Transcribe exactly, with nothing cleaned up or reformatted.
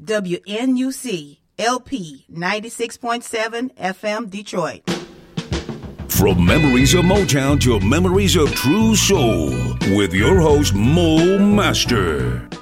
W N U C L P ninety-six point seven F M Detroit. From memories of Motown to memories of true soul, with your host, Mo Master.